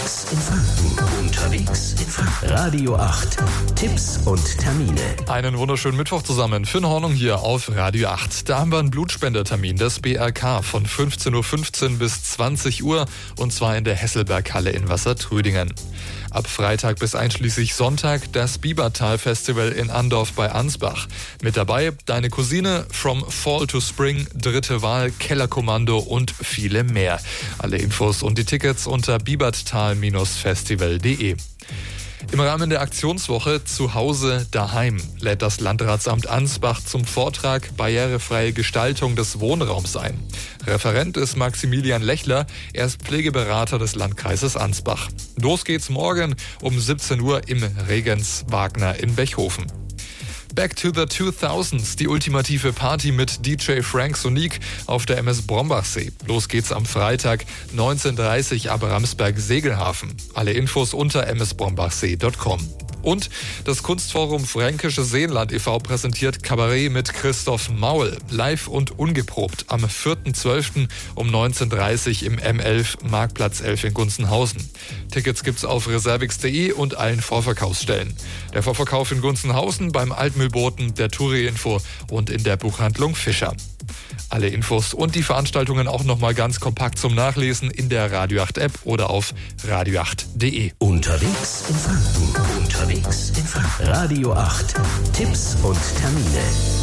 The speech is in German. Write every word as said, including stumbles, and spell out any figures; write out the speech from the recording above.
Unterwegs in Franken. Unterwegs in Franken. Radio acht. Tipps und Termine. Einen wunderschönen Mittwoch zusammen. Finn Hornung hier auf Radio acht. Da haben wir einen Blutspendertermin des B R K von fünfzehn Uhr fünfzehn bis zwanzig Uhr und zwar in der Hesselberghalle in Wassertrüdingen. Ab Freitag bis einschließlich Sonntag das Biebertal-Festival in Andorf bei Ansbach. Mit dabei deine Cousine, From Fall to Spring, Dritte Wahl, Kellerkommando und viele mehr. Alle Infos und die Tickets unter biebertal festival punkt de. Im Rahmen der Aktionswoche Zuhause daheim lädt das Landratsamt Ansbach zum Vortrag Barrierefreie Gestaltung des Wohnraums ein. Referent ist Maximilian Lechler, er ist Pflegeberater des Landkreises Ansbach. Los geht's morgen um siebzehn Uhr im Regens Wagner in Bechhofen. Back to the zweitausends, die ultimative Party mit D J Frank Sonique auf der M S Brombachsee. Los geht's am Freitag neunzehn Uhr dreißig ab Ramsberg-Segelhafen. Alle Infos unter m s brombachsee punkt com. Und das Kunstforum Fränkische Seenland e V präsentiert Kabarett mit Christoph Maul. Live und ungeprobt am vierten zwölften um neunzehn Uhr dreißig im M elf Marktplatz elf in Gunzenhausen. Tickets gibt's auf reservix punkt de und allen Vorverkaufsstellen. Der Vorverkauf in Gunzenhausen beim Altmühlboten, der Touri-Info und in der Buchhandlung Fischer. Alle Infos und die Veranstaltungen auch nochmal ganz kompakt zum Nachlesen in der Radio acht App oder auf radio acht punkt de. Unterwegs in Franken. Unterwegs in Franken. Radio acht. Tipps und Termine.